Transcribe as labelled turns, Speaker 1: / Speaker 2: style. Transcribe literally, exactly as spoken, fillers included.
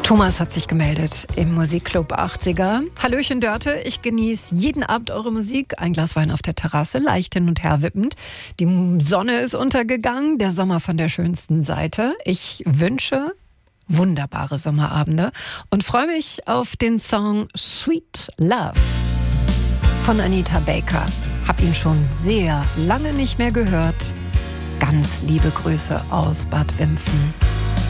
Speaker 1: Thomas hat sich gemeldet im Musikclub achtziger. Hallöchen Dörte, ich genieße jeden Abend eure Musik. Ein Glas Wein auf der Terrasse, leicht hin und her wippend. Die Sonne ist untergegangen, der Sommer von der schönsten Seite. Ich wünsche wunderbare Sommerabende und freue mich auf den Song Sweet Love von Anita Baker. Hab ihn schon sehr lange nicht mehr gehört. Ganz liebe Grüße aus Bad Wimpfen.